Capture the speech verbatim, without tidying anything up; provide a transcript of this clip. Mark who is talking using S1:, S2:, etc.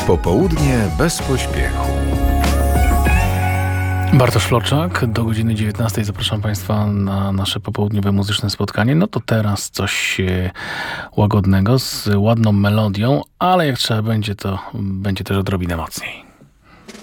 S1: Popołudnie bez pośpiechu.
S2: Bartosz Florczak, do godziny dziewiętnastej zapraszam Państwa na nasze popołudniowe muzyczne spotkanie. No to teraz coś e, łagodnego, z ładną melodią, ale jak trzeba będzie, to będzie też odrobinę mocniej.